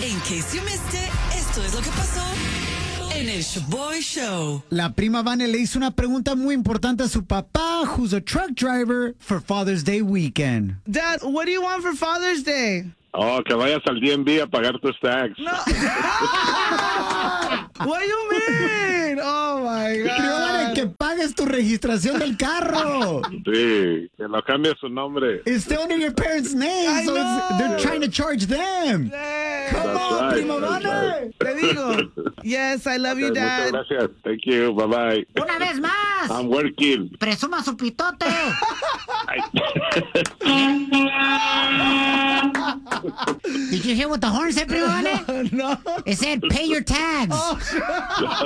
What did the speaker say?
In case you missed it, esto es lo que pasó en el Shaboy Show. La prima Vane le hizo una pregunta muy importante a su papá, who's a truck driver, for Father's Day weekend. Dad, what do you want for Father's Day? Oh, que vayas al DMV a pagar tus tax. No. What do you mean? Oh, my God. Prima Vane, que pagues tu registración del carro. Sí, que lo cambie su nombre. It's still under your parents' name, I so know. they're trying to charge them. Hey. Come That's on, right, prima that's Vane. Te digo. Yes, I love you, Dad. Muchas gracias. Thank you. Bye-bye. Una vez más. I'm working. Presuma su pitote. Did you hear what the horn said, prima Vane? No. It said, pay your tags. No,